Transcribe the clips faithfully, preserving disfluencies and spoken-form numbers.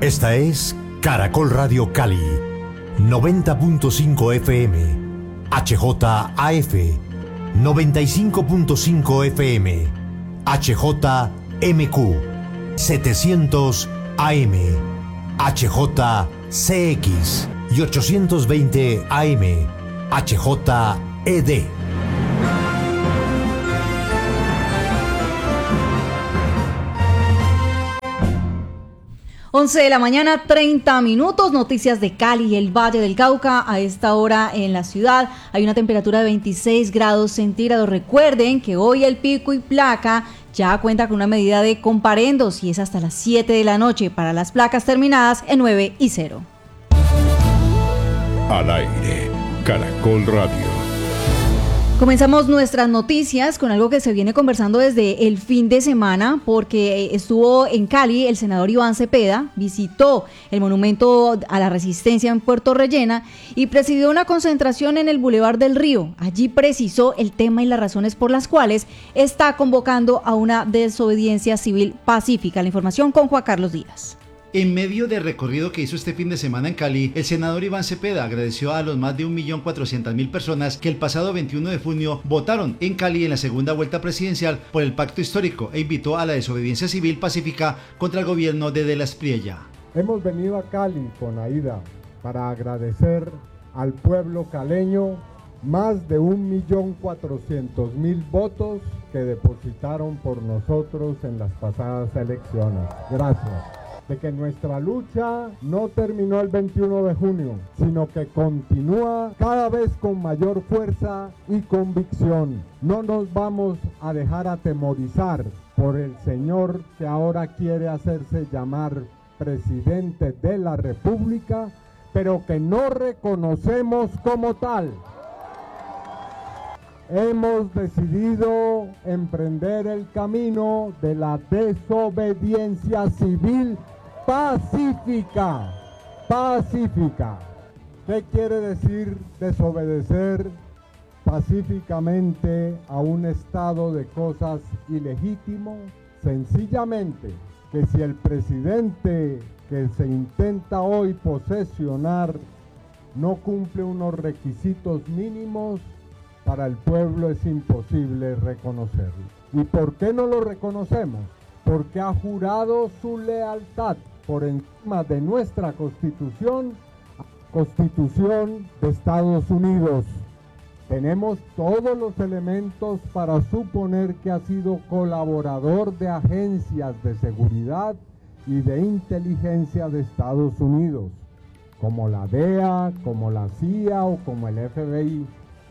Esta es Caracol Radio Cali, noventa punto cinco F M, H J A F, noventa y cinco punto cinco F M, H J M Q, setecientos A M, H J C X y ochocientos veinte A M, H J E D. once de la mañana, treinta minutos, noticias de Cali y el Valle del Cauca. A esta hora en la ciudad hay una temperatura de veintiséis grados centígrados. Recuerden que hoy el pico y placa ya cuenta con una medida de comparendos y es hasta las siete de la noche para las placas terminadas en nueve y cero. Al aire, Caracol Radio. Comenzamos nuestras noticias con algo que se viene conversando desde el fin de semana, porque estuvo en Cali el senador Iván Cepeda, visitó el monumento a la Resistencia en Puerto Rellena y presidió una concentración en el Boulevard del Río. Allí precisó el tema y las razones por las cuales está convocando a una desobediencia civil pacífica. La información con Juan Carlos Díaz. En medio del recorrido que hizo este fin de semana en Cali, el senador Iván Cepeda agradeció a los más de un millón cuatrocientas mil personas que el pasado veintiuno de junio votaron en Cali en la segunda vuelta presidencial por el pacto histórico e invitó a la desobediencia civil pacífica contra el gobierno de De la Espriella. Hemos venido a Cali con Aida para agradecer al pueblo caleño más de un millón cuatrocientos mil votos que depositaron por nosotros en las pasadas elecciones. Gracias. De que nuestra lucha no terminó el veintiuno de junio, sino que continúa cada vez con mayor fuerza y convicción. No nos vamos a dejar atemorizar por el señor que ahora quiere hacerse llamar presidente de la República, pero que no reconocemos como tal. Hemos decidido emprender el camino de la desobediencia civil pacífica, pacífica. ¿Qué quiere decir desobedecer pacíficamente a un estado de cosas ilegítimo? Sencillamente que si el presidente que se intenta hoy posesionar no cumple unos requisitos mínimos, para el pueblo es imposible reconocerlo. ¿Y por qué no lo reconocemos? Porque ha jurado su lealtad por encima de nuestra Constitución, Constitución de Estados Unidos. Tenemos todos los elementos para suponer que ha sido colaborador de agencias de seguridad y de inteligencia de Estados Unidos, como la D E A, como la C I A o como el F B I.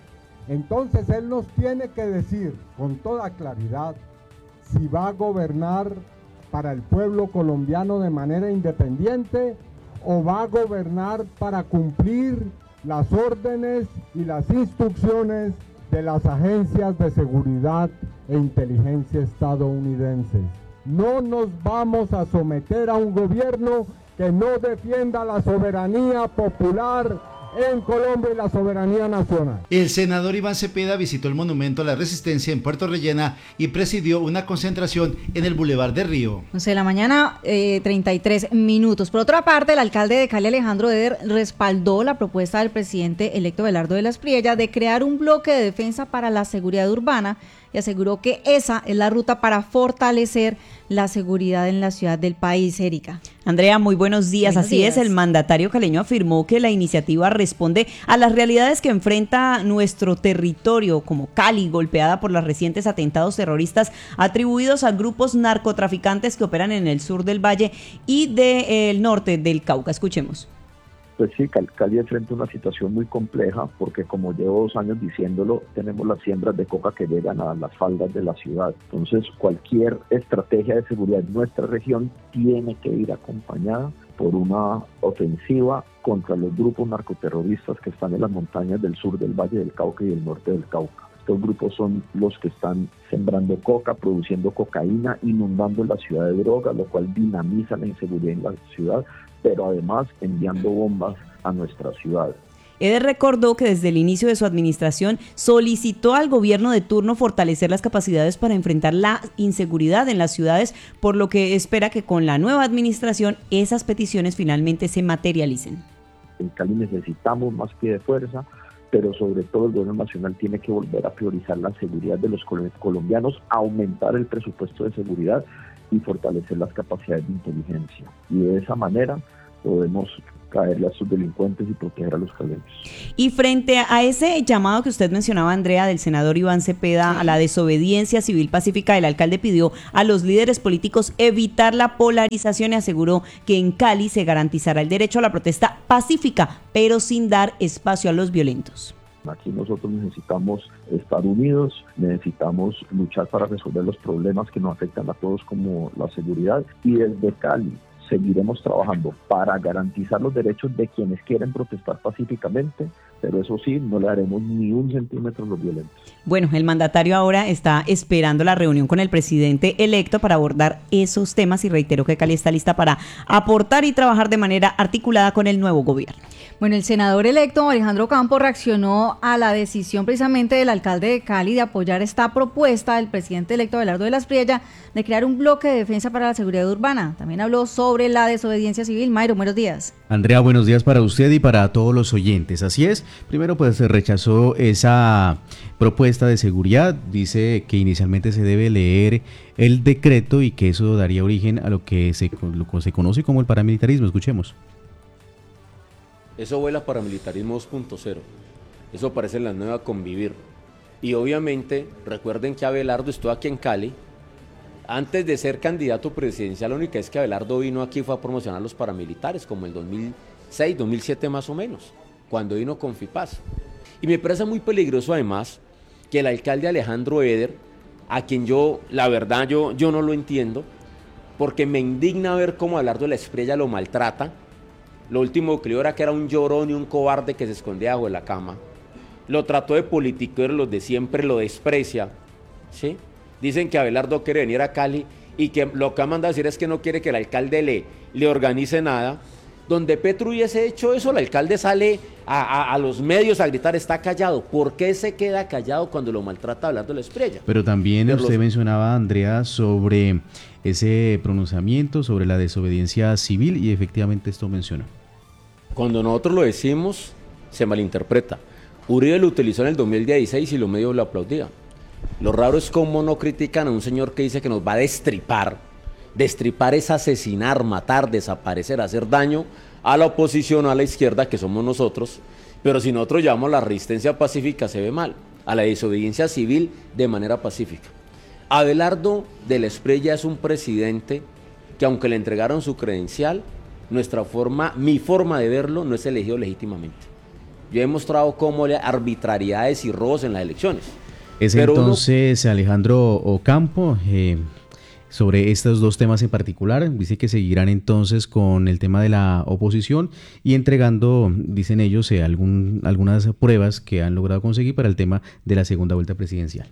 Entonces él nos tiene que decir con toda claridad si va a gobernar para el pueblo colombiano de manera independiente o va a gobernar para cumplir las órdenes y las instrucciones de las agencias de seguridad e inteligencia estadounidenses. No nos vamos a someter a un gobierno que no defienda la soberanía popular en Colombia y la soberanía nacional. El senador Iván Cepeda visitó el monumento a la Resistencia en Puerto Rellena y presidió una concentración en el Boulevard del Río. once de la mañana, eh, treinta y tres minutos. Por otra parte, el alcalde de Cali, Alejandro Eder, respaldó la propuesta del presidente electo Belardo de la Espriella de crear un bloque de defensa para la seguridad urbana y aseguró que esa es la ruta para fortalecer la seguridad en la ciudad del país. Erika. Andrea, muy buenos días. Buenos Así días. es, el mandatario caleño afirmó que la iniciativa responde a las realidades que enfrenta nuestro territorio, como Cali, golpeada por los recientes atentados terroristas atribuidos a grupos narcotraficantes que operan en el sur del valle y del norte del Cauca. Escuchemos. Pues sí, Cali enfrenta una situación muy compleja porque, como llevo dos años diciéndolo, tenemos las siembras de coca que llegan a las faldas de la ciudad. Entonces, cualquier estrategia de seguridad en nuestra región tiene que ir acompañada por una ofensiva contra los grupos narcoterroristas que están en las montañas del sur del Valle del Cauca y del norte del Cauca. Estos grupos son los que están sembrando coca, produciendo cocaína, inundando la ciudad de droga, lo cual dinamiza la inseguridad en la ciudad, pero además enviando bombas a nuestra ciudad. Eder recordó que desde el inicio de su administración solicitó al gobierno de turno fortalecer las capacidades para enfrentar la inseguridad en las ciudades, por lo que espera que con la nueva administración esas peticiones finalmente se materialicen. En Cali necesitamos más pie de fuerza, pero sobre todo el gobierno nacional tiene que volver a priorizar la seguridad de los colombianos, aumentar el presupuesto de seguridad y fortalecer las capacidades de inteligencia. Y de esa manera podemos caerle a sus delincuentes y proteger a los caleños. Y frente a ese llamado que usted mencionaba, Andrea, del senador Iván Cepeda, a la desobediencia civil pacífica, el alcalde pidió a los líderes políticos evitar la polarización y aseguró que en Cali se garantizará el derecho a la protesta pacífica, pero sin dar espacio a los violentos. Aquí nosotros necesitamos estar unidos, necesitamos luchar para resolver los problemas que nos afectan a todos como la seguridad, y desde Cali seguiremos trabajando para garantizar los derechos de quienes quieren protestar pacíficamente, pero eso sí, no le daremos ni un centímetro a los violentos. Bueno, el mandatario ahora está esperando la reunión con el presidente electo para abordar esos temas y reiteró que Cali está lista para aportar y trabajar de manera articulada con el nuevo gobierno. Bueno, el senador electo Alejandro Campo reaccionó a la decisión precisamente del alcalde de Cali de apoyar esta propuesta del presidente electo Abelardo de la Espriella de crear un bloque de defensa para la seguridad urbana. También habló sobre la desobediencia civil. Mayro, buenos días. Andrea, buenos días para usted y para todos los oyentes. Así es, primero pues se rechazó esa propuesta de seguridad, dice que inicialmente se debe leer el decreto y que eso daría origen a lo que se, lo que se conoce como el paramilitarismo. Escuchemos. Eso huele a paramilitarismo dos punto cero, eso parece la nueva convivir. Y obviamente, recuerden que Abelardo estuvo aquí en Cali, antes de ser candidato presidencial, la única vez que Abelardo vino aquí fue a promocionar a los paramilitares, como el dos mil seis, dos mil siete más o menos, cuando vino con FIPAS. Y me parece muy peligroso además que el alcalde Alejandro Eder, a quien yo, la verdad, yo, yo no lo entiendo, porque me indigna ver cómo Abelardo de la Espriella lo maltrata. Lo último que le era que era un llorón y un cobarde que se escondía bajo de la cama. Lo trató de politiquero, los de siempre, lo desprecia, ¿sí? Dicen que Abelardo quiere venir a Cali y que lo que ha mandado a decir es que no quiere que el alcalde le, le organice nada. Donde Petro hubiese hecho eso, el alcalde sale a, a, a los medios a gritar, está callado. ¿Por qué se queda callado cuando lo maltrata Abelardo de la Espriella? Pero también Pero usted los... mencionaba, Andrea, sobre ese pronunciamiento, sobre la desobediencia civil, y efectivamente esto menciona. Cuando nosotros lo decimos, se malinterpreta. Uribe lo utilizó en el dos mil dieciséis y los medios lo aplaudían. Lo raro es cómo no critican a un señor que dice que nos va a destripar. Destripar es asesinar, matar, desaparecer, hacer daño a la oposición o a la izquierda, que somos nosotros. Pero si nosotros llamamos la resistencia pacífica, se ve mal. A la desobediencia civil de manera pacífica. Abelardo de la Espriella es un presidente que, aunque le entregaron su credencial, nuestra forma, mi forma de verlo, no es elegido legítimamente. Yo he mostrado cómo hay arbitrariedades y robos en las elecciones. Es Pero entonces uno... Alejandro Ocampo, eh, sobre estos dos temas en particular, dice que seguirán entonces con el tema de la oposición y entregando, dicen ellos, eh, algún, algunas pruebas que han logrado conseguir para el tema de la segunda vuelta presidencial.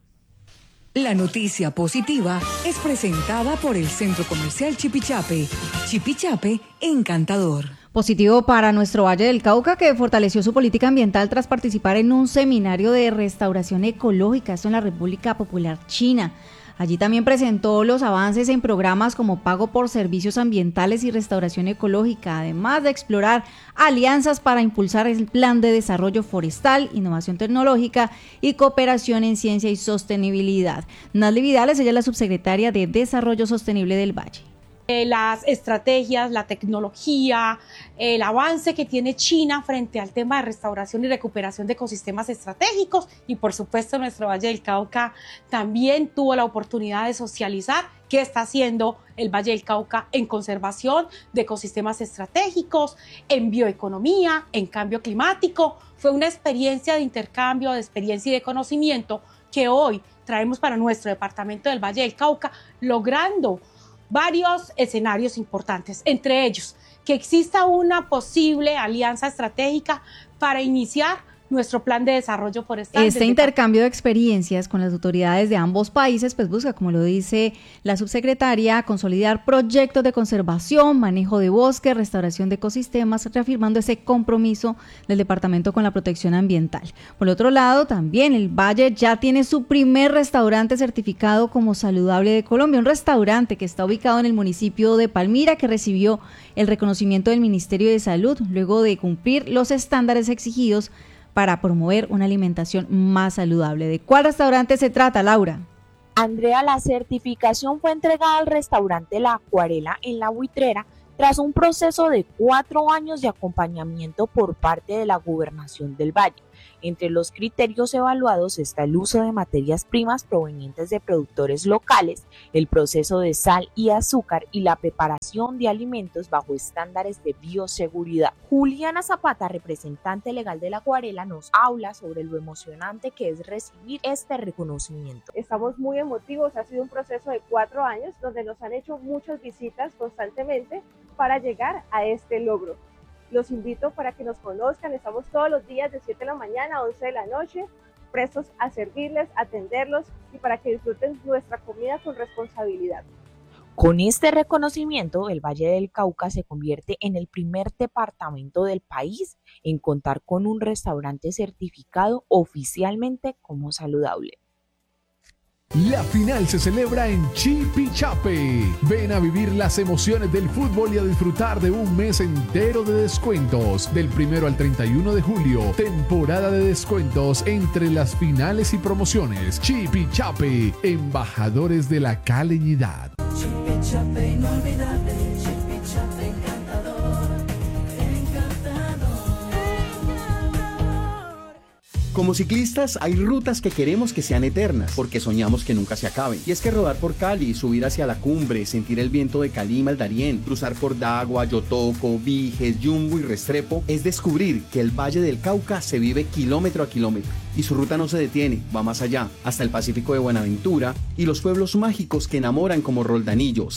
La noticia positiva es presentada por el Centro Comercial Chipichape. Chipichape, encantador. Positivo para nuestro Valle del Cauca, que fortaleció su política ambiental tras participar en un seminario de restauración ecológica, esto en la República Popular China. Allí también presentó los avances en programas como pago por servicios ambientales y restauración ecológica, además de explorar alianzas para impulsar el plan de desarrollo forestal, innovación tecnológica y cooperación en ciencia y sostenibilidad. Nazli Vidales, ella es la subsecretaria de Desarrollo Sostenible del Valle. Eh, las estrategias, la tecnología, el avance que tiene China frente al tema de restauración y recuperación de ecosistemas estratégicos, y por supuesto nuestro Valle del Cauca también tuvo la oportunidad de socializar qué está haciendo el Valle del Cauca en conservación de ecosistemas estratégicos, en bioeconomía, en cambio climático. Fue una experiencia de intercambio, de experiencia y de conocimiento que hoy traemos para nuestro departamento del Valle del Cauca, logrando varios escenarios importantes, entre ellos que exista una posible alianza estratégica para iniciar nuestro plan de desarrollo forestal. Este intercambio de experiencias con las autoridades de ambos países pues busca, como lo dice la subsecretaria, consolidar proyectos de conservación, manejo de bosques, restauración de ecosistemas, reafirmando ese compromiso del departamento con la protección ambiental. Por otro lado, también el Valle ya tiene su primer restaurante certificado como saludable de Colombia, un restaurante que está ubicado en el municipio de Palmira, que recibió el reconocimiento del Ministerio de Salud luego de cumplir los estándares exigidos para promover una alimentación más saludable. ¿De cuál restaurante se trata, Laura? Andrea, la certificación fue entregada al restaurante La Acuarela en La Buitrera tras un proceso de cuatro años de acompañamiento por parte de la Gobernación del Valle. Entre los criterios evaluados está el uso de materias primas provenientes de productores locales, el proceso de sal y azúcar y la preparación de alimentos bajo estándares de bioseguridad. Juliana Zapata, representante legal de La Acuarela, nos habla sobre lo emocionante que es recibir este reconocimiento. Estamos muy emotivos, ha sido un proceso de cuatro años donde nos han hecho muchas visitas constantemente para llegar a este logro. Los invito para que nos conozcan, estamos todos los días de siete de la mañana a once de la noche, prestos a servirles, atenderlos y para que disfruten nuestra comida con responsabilidad. Con este reconocimiento, el Valle del Cauca se convierte en el primer departamento del país en contar con un restaurante certificado oficialmente como saludable. La final se celebra en Chipichape. Ven a vivir las emociones del fútbol y a disfrutar de un mes entero de descuentos. Del primero al treinta y uno de julio, temporada de descuentos entre las finales y promociones. Chipichape, embajadores de la caleñidad. Chipichape inolvidable, Chipichape encantador, encantador, encantador. Como ciclistas hay rutas que queremos que sean eternas, porque soñamos que nunca se acaben. Y es que rodar por Cali, subir hacia la cumbre, sentir el viento de Calima al Darién, cruzar por Dagua, Yotoco, Viges, Yumbo y Restrepo, es descubrir que el Valle del Cauca se vive kilómetro a kilómetro. Y su ruta no se detiene, va más allá, hasta el Pacífico de Buenaventura y los pueblos mágicos que enamoran como Roldanillo,